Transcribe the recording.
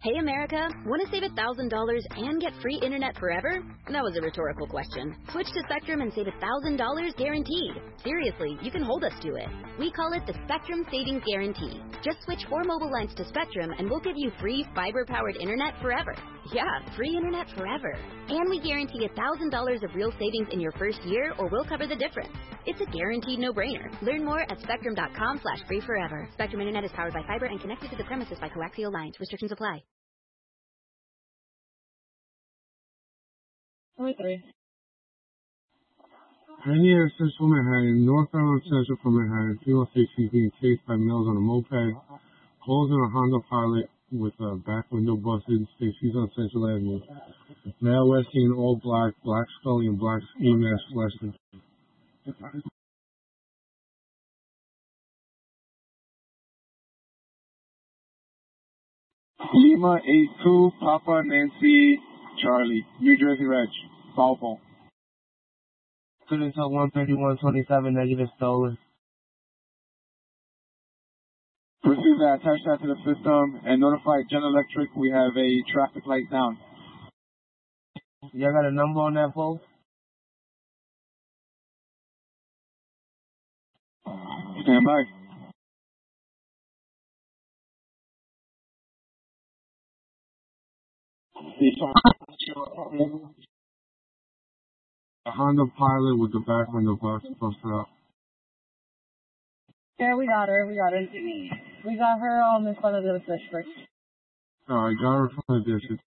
Hey America, want to save $1,000 and get free internet forever? That was a rhetorical question. Switch to Spectrum and save $1,000 guaranteed. Seriously, you can hold us to it. We call it the Spectrum Savings Guarantee. Just switch 4 mobile lines to Spectrum and we'll give you free fiber-powered internet forever. Yeah, free internet forever. And we guarantee $1,000 of real savings in your first year or we'll cover the difference. It's a guaranteed no-brainer. Learn more at spectrum.com/free-forever. Spectrum Internet is powered by fiber and connected to the premises by coaxial lines. Restrictions apply. Number 3. Pioneer Central Manhattan, northbound Central from Manhattan, female safety being chased by males on a moped, holes in a Honda Pilot with a back window busted, safeties on Central Avenue. Male was seen all black, black skull and black ski mask less than. Lima 82, Papa Nancy Charlie, New Jersey Reg, foul phone. Couldn't tell 13127 negative stolen. Receive that, attach that to the system, and notify Gen Electric we have a traffic light down. Y'all got a number on that phone? Stand by. A Honda Pilot with the back window busted out. Yeah, we got her. We got her in front of the district. I got her from the district.